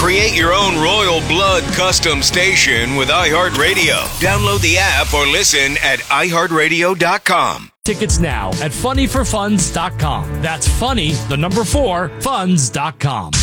Create your own Royal Blood custom station with iHeartRadio. Download the app or listen at iHeartRadio.com. Tickets now at funnyforfunds.com. That's funny, the number 4, funds.com.